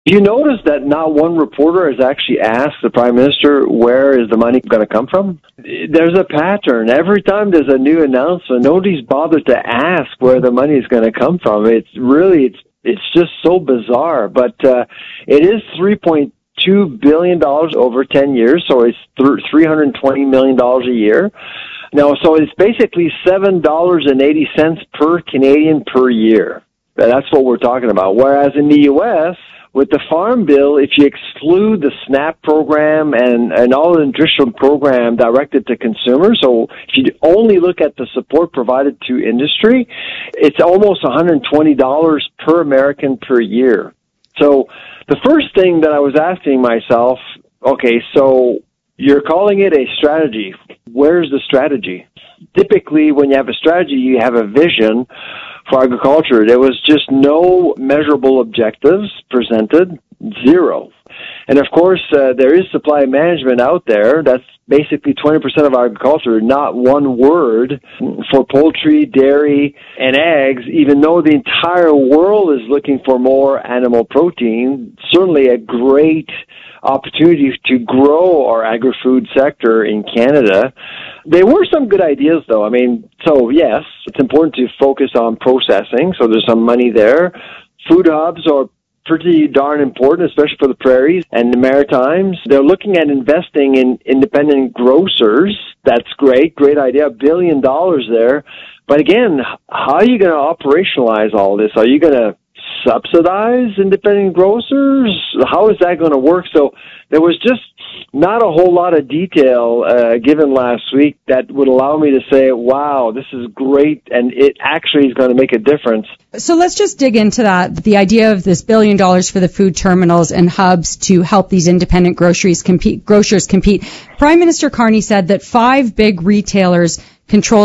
You notice that not one reporter has actually asked the Prime Minister, where is the money going to come from? There's a pattern. Every time there's a new announcement, nobody's bothered to ask where the money is going to come from. It's just so bizarre. But it is $3.2 billion over 10 years, so it's $320 million a year. Now, so it's basically $7.80 per Canadian per year. That's what we're talking about. Whereas in the U.S., with the Farm Bill, if you exclude the SNAP program and all the nutritional program directed to consumers, so if you only look at the support provided to industry, it's almost $120 per American per year. So the first thing that I was asking myself, okay, so you're calling it a strategy. Where's the strategy? Typically, when you have a strategy, you have a vision for agriculture. There was just no measurable objectives presented, zero. And of course, there is supply management out there. That's basically 20% of agriculture, not one word for poultry, dairy, and eggs, even though the entire world is looking for more animal protein. Certainly a great opportunity to grow our agri-food sector in Canada. There were some good ideas, though. I mean, so yes, it's important to focus on processing, so there's some money there. Food hubs are pretty darn important, especially for the prairies and the Maritimes. They're looking at investing in independent grocers. That's great idea, $1 billion there. But again, how are you going to operationalize all this? Are you going to subsidize independent grocers? How is that going to work? So there was just not a whole lot of detail given last week that would allow me to say, wow, this is great, and it actually is going to make a difference. So let's just dig into that, the idea of this $1 billion for the food terminals and hubs to help these independent grocers compete. Prime Minister Carney said that 5 big retailers control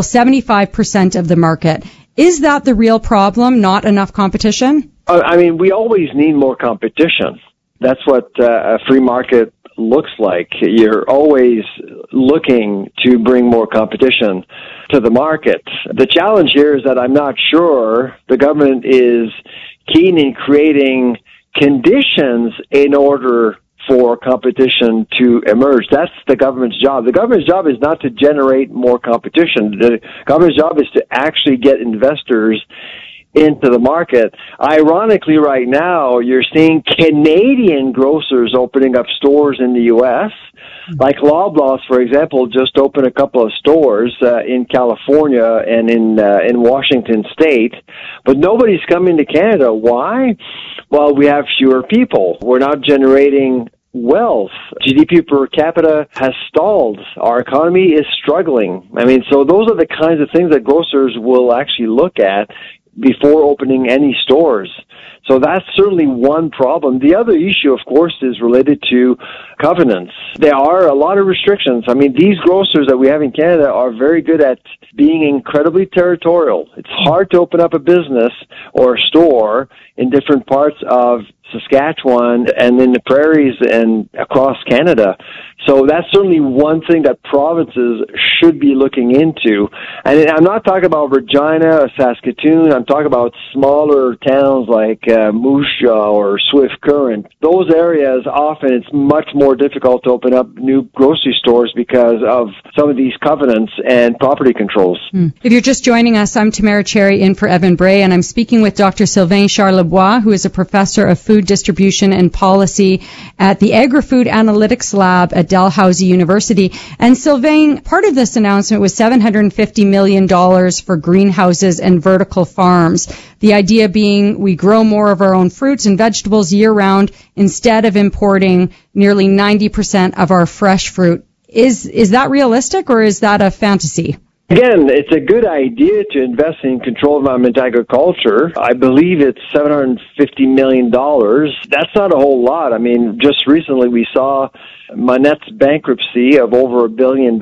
75% of the market. Is that the real problem, not enough competition? I mean, we always need more competition. That's what a free market looks like. You're always looking to bring more competition to the market. The challenge here is that I'm not sure the government is keen in creating conditions in order for competition to emerge. That's the government's job. The government's job is not to generate more competition. The government's job is to actually get investors into the market. Ironically, right now, you're seeing Canadian grocers opening up stores in the U.S., like Loblaws, for example, just opened a couple of stores in California and in Washington State, but nobody's coming to Canada. Why? Well, we have fewer people. We're not generating wealth. GDP per capita has stalled. Our economy is struggling. I mean, so those are the kinds of things that grocers will actually look at before opening any stores. So that's certainly one problem. The other issue, of course, is related to covenants. There are a lot of restrictions. I mean, these grocers that we have in Canada are very good at being incredibly territorial. It's hard to open up a business or a store in different parts of Saskatchewan and in the prairies and across Canada. So that's certainly one thing that provinces should be looking into. And I'm not talking about Regina or Saskatoon. I'm talking about smaller towns like Moose Jaw or Swift Current. Those areas, often it's much more difficult to open up new grocery stores because of some of these covenants and property controls. If you're just joining us, I'm Tamara Cherry in for Evan Bray, and I'm speaking with Dr. Sylvain Charlebois, who is a professor of food distribution and policy at the Agri-Food Analytics Lab at Dalhousie University. And Sylvain, part of this announcement was $750 million for greenhouses and vertical farms. The idea being we grow more of our own fruits and vegetables year-round instead of importing nearly 90% of our fresh fruit. Is that realistic, or is that a fantasy? Again, it's a good idea to invest in controlled environment agriculture. I believe it's $750 million. That's not a whole lot. I mean, just recently we saw Manette's bankruptcy of over $1 billion,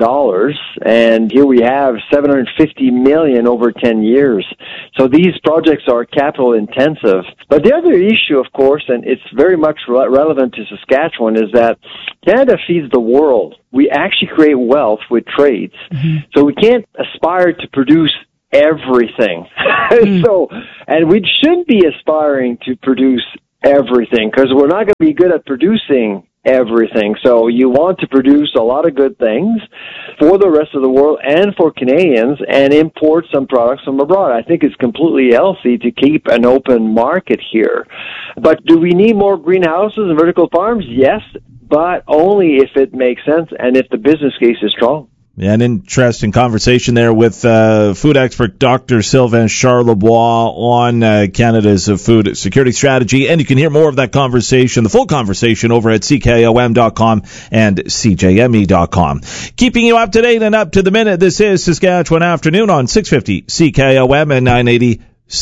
and here we have $750 million over 10 years. So these projects are capital intensive. But the other issue, of course, and it's very much relevant to Saskatchewan, is that Canada feeds the world. We actually create wealth with trades. Mm-hmm. So we can't aspire to produce everything. And we shouldn't be aspiring to produce everything, because we're not going to be good at producing everything. So you want to produce a lot of good things for the rest of the world and for Canadians and import some products from abroad. I think it's completely healthy to keep an open market here. But do we need more greenhouses and vertical farms? Yes, but only if it makes sense and if the business case is strong. Yeah, an interesting conversation there with food expert Dr. Sylvain Charlebois on Canada's food security strategy. And you can hear more of that conversation, the full conversation, over at CKOM.com and CJME.com. Keeping you up to date and up to the minute, this is Saskatchewan Afternoon on 650 CKOM and 980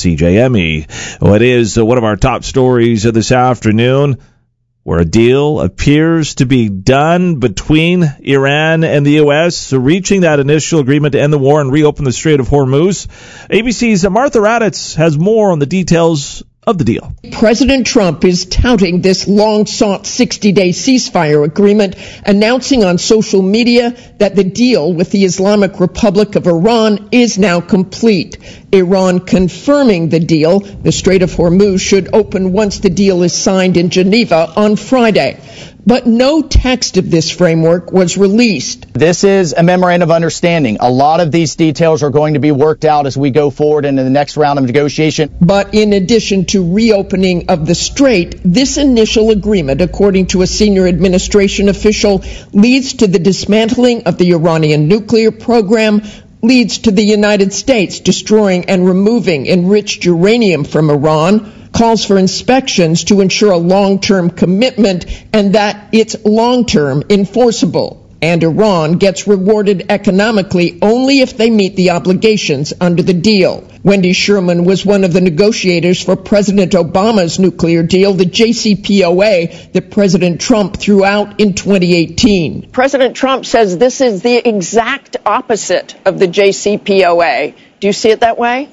CJME. Well, it is one of our top stories of this afternoon, where a deal appears to be done between Iran and the U.S., reaching that initial agreement to end the war and reopen the Strait of Hormuz. ABC's Martha Raddatz has more on the details of the deal. President Trump is touting this long-sought 60-day ceasefire agreement, announcing on social media that the deal with the Islamic Republic of Iran is now complete. Iran confirming the deal. The Strait of Hormuz should open once the deal is signed in Geneva on Friday. But no text of this framework was released. This is a memorandum of understanding. A lot of these details are going to be worked out as we go forward into the next round of negotiation. But in addition to reopening of the strait, this initial agreement, according to a senior administration official, leads to the dismantling of the Iranian nuclear program, leads to the United States destroying and removing enriched uranium from Iran, calls for inspections to ensure a long-term commitment and that it's long-term enforceable. And Iran gets rewarded economically only if they meet the obligations under the deal. Wendy Sherman was one of the negotiators for President Obama's nuclear deal, the JCPOA, that President Trump threw out in 2018. President Trump says this is the exact opposite of the JCPOA. Do you see it that way?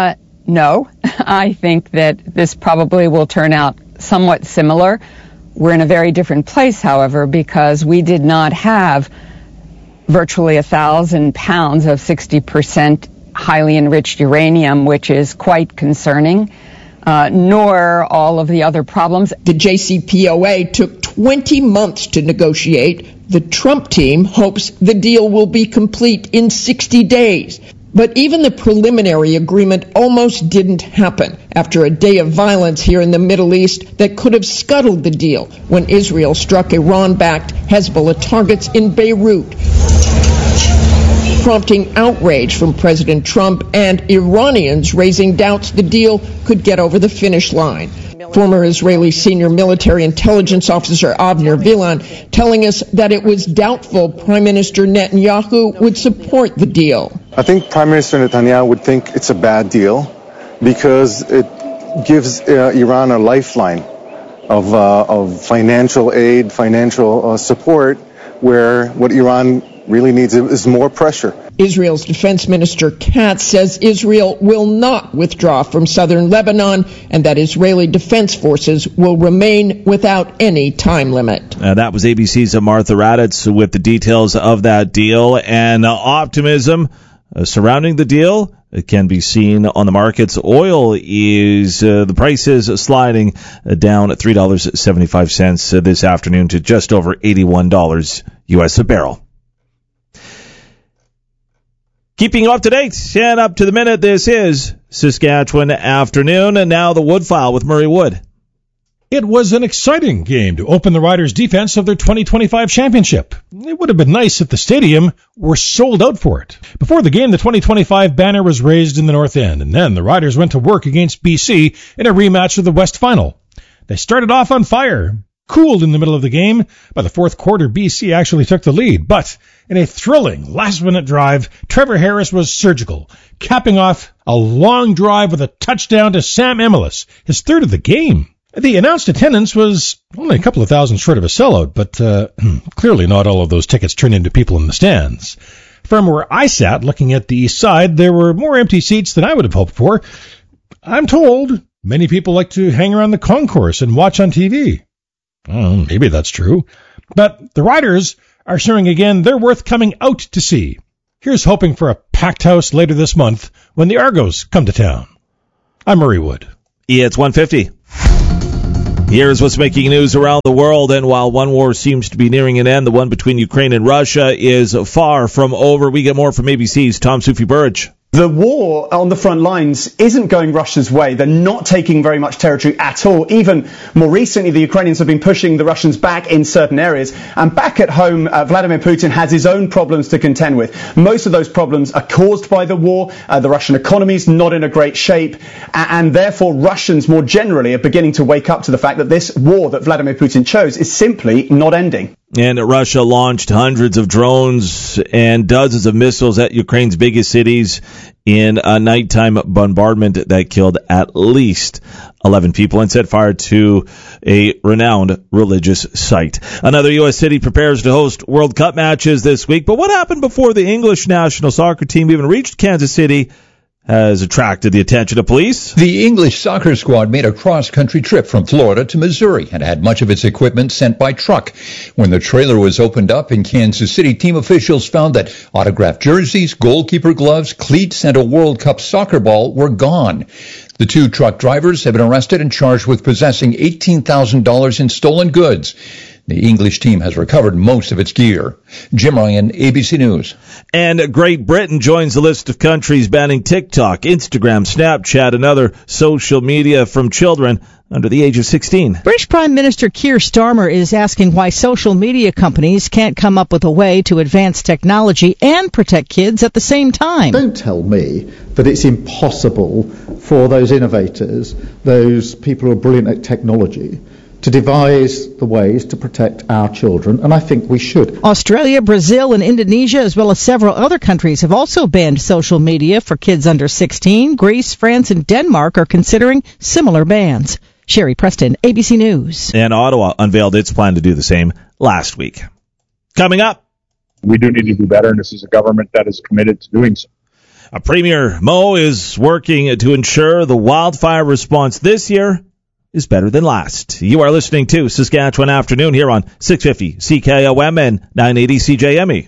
No. I think that this probably will turn out somewhat similar. We're in a very different place, however, because we did not have virtually 1,000 pounds of 60% highly enriched uranium, which is quite concerning, nor all of the other problems. The JCPOA took 20 months to negotiate. The Trump team hopes the deal will be complete in 60 days. But even the preliminary agreement almost didn't happen after a day of violence here in the Middle East that could have scuttled the deal when Israel struck Iran-backed Hezbollah targets in Beirut, prompting outrage from President Trump and Iranians raising doubts the deal could get over the finish line. Former Israeli senior military intelligence officer Avner Vilan telling us that it was doubtful Prime Minister Netanyahu would support the deal. I think Prime Minister Netanyahu would think it's a bad deal because it gives Iran a lifeline of financial aid, financial support, where what Iran really needs is more pressure. Israel's defense minister Katz says Israel will not withdraw from southern Lebanon and that Israeli defense forces will remain without any time limit. That was ABC's Martha Raddatz with the details of that deal, and optimism surrounding the deal can be seen on the markets. Oil is, the price is sliding down at $3.75 this afternoon to just over $81 US a barrel. Keeping you up to date and up to the minute, this is Saskatchewan Afternoon, and now the Wood File with Murray Wood. It was an exciting game to open the Riders' defense of their 2025 championship. It would have been nice if the stadium were sold out for it. Before the game, the 2025 banner was raised in the North End, and then the Riders went to work against BC in a rematch of the West Final. They started off on fire, cooled in the middle of the game. By the fourth quarter, BC actually took the lead, but in a thrilling last-minute drive, Trevor Harris was surgical, capping off a long drive with a touchdown to Sam Emilus, his third of the game. The announced attendance was only a couple of thousand short of a sellout, but clearly not all of those tickets turned into people in the stands. From where I sat, looking at the east side, there were more empty seats than I would have hoped for. I'm told many people like to hang around the concourse and watch on TV. Maybe that's true. But the Riders are showing again they're worth coming out to see. Here's hoping for a packed house later this month when the Argos come to town. I'm Murray Wood. Yeah, it's 1:50. Here's what's making news around the world, and while one war seems to be nearing an end, the one between Ukraine and Russia is far from over. We get more from ABC's Tom Soufi-Burridge. The war on the front lines isn't going Russia's way. They're not taking very much territory at all. Even more recently, the Ukrainians have been pushing the Russians back in certain areas. And back at home, Vladimir Putin has his own problems to contend with. Most of those problems are caused by the war. The Russian economy is not in a great shape. And therefore, Russians more generally are beginning to wake up to the fact that this war that Vladimir Putin chose is simply not ending. And Russia launched hundreds of drones and dozens of missiles at Ukraine's biggest cities in a nighttime bombardment that killed at least 11 people and set fire to a renowned religious site. Another U.S. city prepares to host World Cup matches this week. But what happened before the English national soccer team even reached Kansas City has attracted the attention of police. The English soccer squad made a cross-country trip from Florida to Missouri and had much of its equipment sent by truck. When the trailer was opened up in Kansas City, team officials found that autographed jerseys, goalkeeper gloves, cleats, and a World Cup soccer ball were gone. The two truck drivers have been arrested and charged with possessing $18,000 in stolen goods. The English team has recovered most of its gear. Jim Ryan, ABC News. And Great Britain joins the list of countries banning TikTok, Instagram, Snapchat, and other social media from children under the age of 16. British Prime Minister Keir Starmer is asking why social media companies can't come up with a way to advance technology and protect kids at the same time. Don't tell me that it's impossible for those innovators, those people who are brilliant at technology, to devise the ways to protect our children, and I think we should. Australia, Brazil, and Indonesia, as well as several other countries, have also banned social media for kids under 16. Greece, France, and Denmark are considering similar bans. Sherry Preston, ABC News. And Ottawa unveiled its plan to do the same last week. Coming up, we do need to do better, and this is a government that is committed to doing so. Premier Moe is working to ensure the wildfire response this year is better than last. You are listening to Saskatchewan Afternoon here on 650 CKOM and 980 CJME.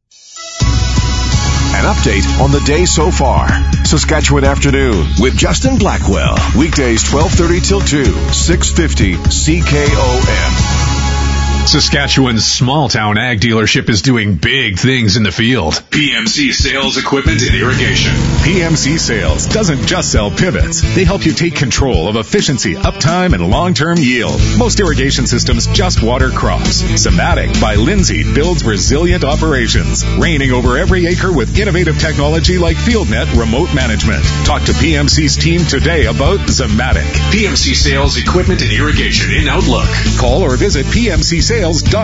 An update on the day so far. Saskatchewan Afternoon with Justin Blackwell. Weekdays 12:30 till 2, 650 CKOM. Saskatchewan's small-town ag dealership is doing big things in the field. PMC Sales Equipment and Irrigation. PMC Sales doesn't just sell pivots. They help you take control of efficiency, uptime, and long-term yield. Most irrigation systems just water crops. Zematic by Lindsay builds resilient operations, reigning over every acre with innovative technology like FieldNet remote management. Talk to PMC's team today about Zematic. PMC Sales Equipment and Irrigation in Outlook. Call or visit PMCSales.ca.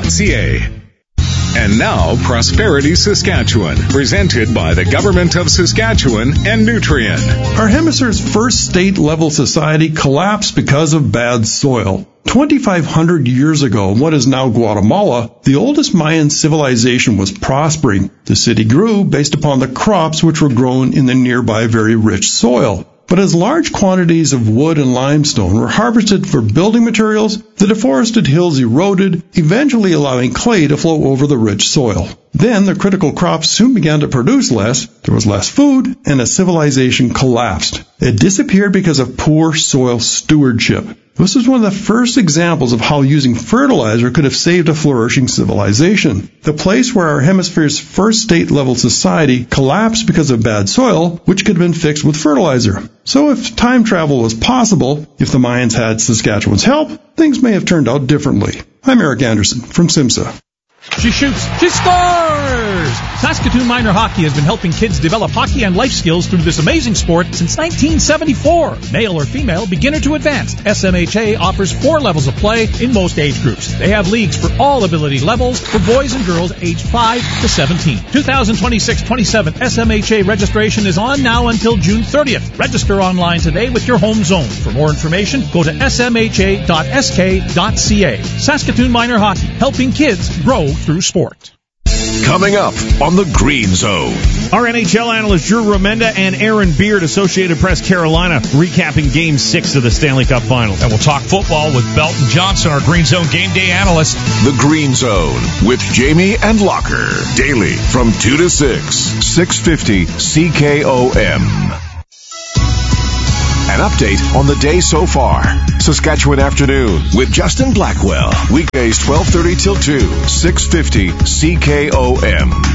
And now, Prosperity Saskatchewan, presented by the Government of Saskatchewan and Nutrien. Our hemisphere's first state-level society collapsed because of bad soil. 2,500 years ago, in what is now Guatemala, the oldest Mayan civilization was prospering. The city grew based upon the crops which were grown in the nearby very rich soil. But as large quantities of wood and limestone were harvested for building materials, the deforested hills eroded, eventually allowing clay to flow over the rich soil. Then the critical crops soon began to produce less, there was less food, and a civilization collapsed. It disappeared because of poor soil stewardship. This is one of the first examples of how using fertilizer could have saved a flourishing civilization. The place where our hemisphere's first state-level society collapsed because of bad soil, which could have been fixed with fertilizer. So if time travel was possible, if the Mayans had Saskatchewan's help, things may have turned out differently. I'm Eric Anderson from SIMSA. She shoots. She scores! Saskatoon Minor Hockey has been helping kids develop hockey and life skills through this amazing sport since 1974. Male or female, beginner to advanced, SMHA offers 4 levels of play in most age groups. They have leagues for all ability levels for boys and girls aged 5 to 17. 2026-27 SMHA registration is on now until June 30th. Register online today with your home zone. For more information, go to smha.sk.ca. Saskatoon Minor Hockey, helping kids grow through sport. Coming up on the Green Zone. Our NHL analyst Drew Remenda and Aaron Beard, Associated Press Carolina, recapping Game 6 of the Stanley Cup Finals. And we'll talk football with Belton Johnson, our Green Zone game day analyst. The Green Zone with Jamie and Locker. Daily from 2 to 6, 650 CKOM. An update on the day so far. Saskatchewan Afternoon with Justin Blackwell. Weekdays 12:30 till 2, 650 CKOM.